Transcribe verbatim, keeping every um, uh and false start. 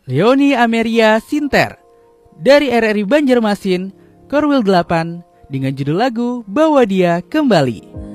Leoni Ameria Sinter dari R R I Banjarmasin, Korwil delapan dengan judul lagu Bawa Dia Kembali.